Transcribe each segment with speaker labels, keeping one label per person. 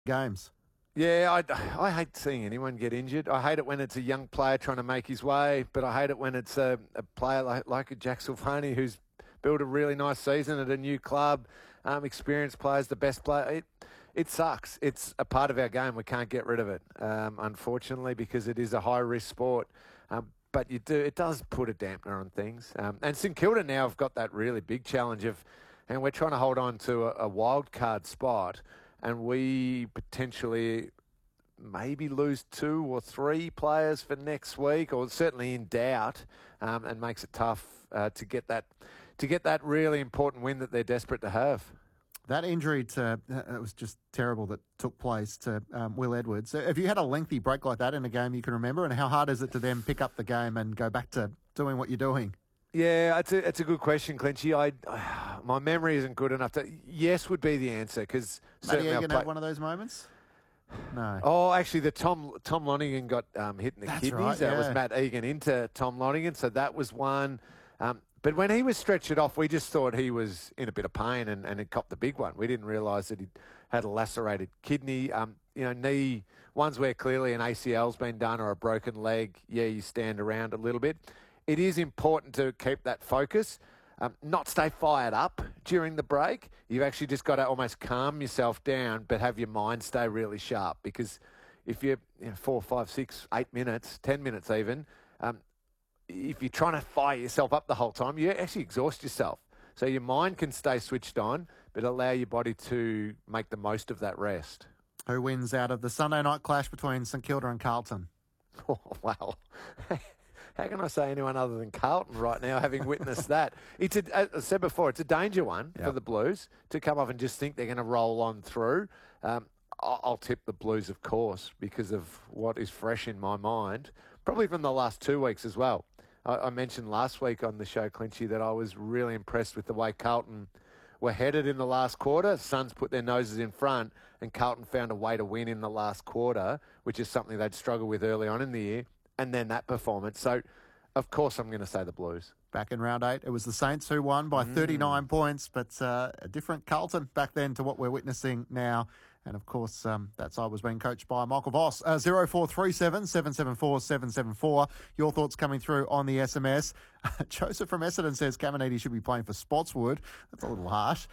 Speaker 1: games.
Speaker 2: Yeah, I hate seeing anyone get injured. I hate it when it's a young player trying to make his way, but I hate it when it's a player like a Jack Silvani who's built a really nice season at a new club, experienced players, the best player. It sucks. It's a part of our game. We can't get rid of it, unfortunately, because it is a high-risk sport. But it does put a dampener on things. And St Kilda now have got that really big challenge and we're trying to hold on to a wild card spot, and we potentially maybe lose 2 or 3 players for next week, or certainly in doubt, and makes it tough to get that really important win that they're desperate to have.
Speaker 1: That injury it was just terrible that took place to Will Edwards. Have you had a lengthy break like that in a game you can remember? And how hard is it to then pick up the game and go back to doing what you're doing?
Speaker 2: Yeah, it's a good question, Clinchy. My memory isn't good enough to... Yes would be the answer, because...
Speaker 1: Matty Egan had one of those moments? No.
Speaker 2: Oh, actually, the Tom Lonigan got hit in the kidneys.
Speaker 1: Right,
Speaker 2: That was Matt Egan into Tom Lonigan, so that was one. But when he was stretched off, we just thought he was in a bit of pain and had copped the big one. We didn't realise that he had a lacerated kidney. Knee, ones where clearly an ACL's been done or a broken leg, yeah, you stand around a little bit. It is important to keep that focus, not stay fired up during the break. You've actually just got to almost calm yourself down, but have your mind stay really sharp. Because if you're 4, 5, 6, 8 minutes, 10 minutes even, if you're trying to fire yourself up the whole time, you actually exhaust yourself. So your mind can stay switched on, but allow your body to make the most of that rest.
Speaker 1: Who wins out of the Sunday night clash between St Kilda and Carlton?
Speaker 2: Oh, wow. How can I say anyone other than Carlton right now, having witnessed that? As I said before, it's a danger one for the Blues to come off and just think they're going to roll on through. I'll tip the Blues, of course, because of what is fresh in my mind, probably from the last 2 weeks as well. I mentioned last week on the show, Clinchy, that I was really impressed with the way Carlton were headed in the last quarter. Suns put their noses in front, and Carlton found a way to win in the last quarter, which is something they'd struggled with early on in the year. And then that performance. So, of course, I'm going to say the Blues.
Speaker 1: Back in round 8, it was the Saints who won by 39 points, but a different Carlton back then to what we're witnessing now. And, of course, that side was being coached by Michael Voss. 0437 774 774. Your thoughts coming through on the SMS. Joseph from Essendon says Caminiti should be playing for Spotswood. That's a little harsh.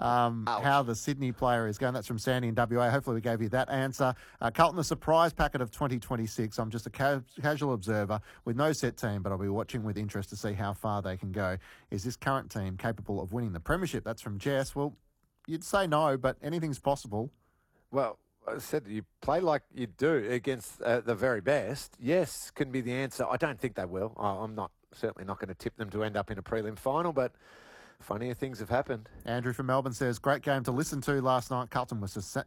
Speaker 1: How the Sydney player is going. That's from Sandy in WA. Hopefully we gave you that answer. Carlton, the surprise packet of 2026. I'm just a casual observer with no set team, but I'll be watching with interest to see how far they can go. Is this current team capable of winning the premiership? That's from Jess. Well, you'd say no, but anything's possible.
Speaker 2: Well, I said you play like you do against the very best. Yes, can be the answer. I don't think they will. I'm certainly not going to tip them to end up in a prelim final, but funnier things have happened.
Speaker 1: Andrew from Melbourne says, great game to listen to last night. Carlton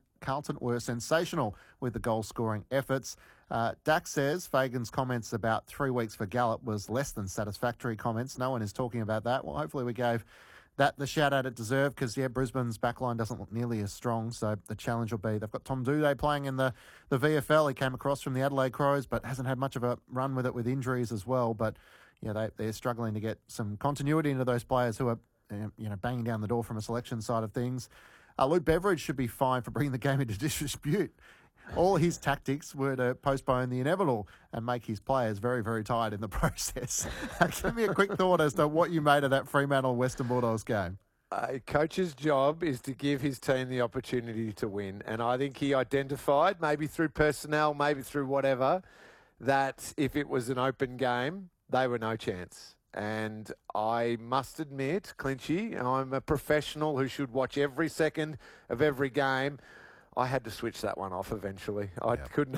Speaker 1: were sensational with the goal-scoring efforts. Dax says Fagan's comments about 3 weeks for Gallup was less than satisfactory comments. No one is talking about that. Well, hopefully we gave that the shout-out it deserved because, Brisbane's backline doesn't look nearly as strong, so the challenge will be they've got Tom Doedee playing in the VFL. He came across from the Adelaide Crows but hasn't had much of a run with it with injuries as well. But, they're struggling to get some continuity into those players who are banging down the door from a selection side of things. Luke Beveridge should be fine for bringing the game into disrepute. All his tactics were to postpone the inevitable and make his players very, very tired in the process. Give me a quick thought as to what you made of that Fremantle-Western Bulldogs game.
Speaker 2: A coach's job is to give his team the opportunity to win. And I think he identified, maybe through personnel, maybe through whatever, that if it was an open game, they were no chance. And I must admit, Clinchy, I'm a professional who should watch every second of every game. I had to switch that one off eventually. I couldn't.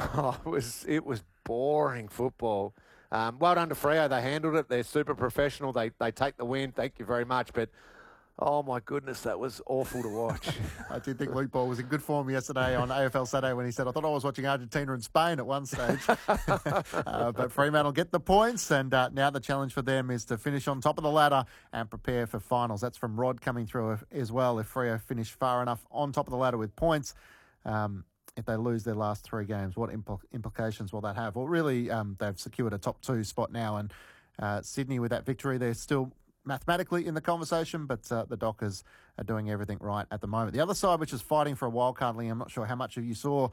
Speaker 2: It was boring football. Well done to Freo. They handled it. They're super professional. They take the win. Thank you very much. But, oh, my goodness, that was awful to watch.
Speaker 1: I did think Luke Ball was in good form yesterday on AFL Saturday when he said, I thought I was watching Argentina and Spain at one stage. But Fremantle get the points, and now the challenge for them is to finish on top of the ladder and prepare for finals. That's from Rod coming through as well. If Freo finish far enough on top of the ladder with points, if they lose their last 3 games, what implications will that have? Well, really, they've secured a top 2 spot now, and Sydney with that victory, they're still mathematically in the conversation, but the Dockers are doing everything right at the moment. The other side, which is fighting for a wild card, Liam, I'm not sure how much of you saw